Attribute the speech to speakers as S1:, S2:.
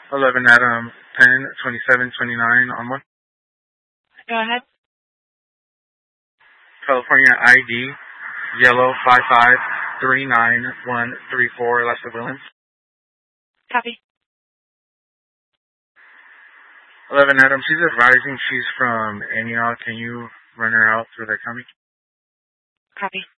S1: 11 Adam 10 27 29 on one.
S2: Go ahead.
S1: California ID yellow 5539134 Lester Williams.
S2: Copy.
S1: 11 Adam, she's advising she's from Antioch. Can you run her out through the county?
S2: Copy.